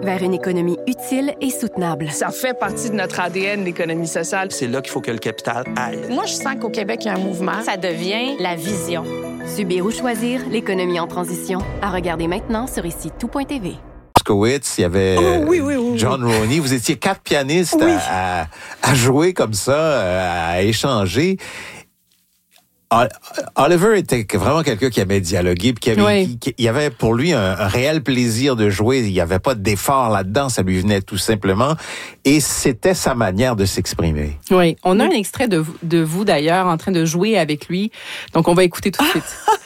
vers une économie utile et soutenable. Ça fait partie de notre ADN, l'économie sociale. C'est là qu'il faut que le capital aille. Moi, je sens qu'au Québec, il y a un mouvement. Ça devient la vision. Subir ou choisir, l'économie en transition. À regarder maintenant sur ici-tout.tv. Il y avait John Roney. Vous étiez 4 pianistes à jouer comme ça, à échanger. Oliver était vraiment quelqu'un qui aimait dialoguer, puis qui y avait pour lui un réel plaisir de jouer. Il n'y avait pas d'effort là-dedans, ça lui venait tout simplement. Et c'était sa manière de s'exprimer. Oui, on a un extrait de vous d'ailleurs en train de jouer avec lui. Donc on va écouter tout de suite.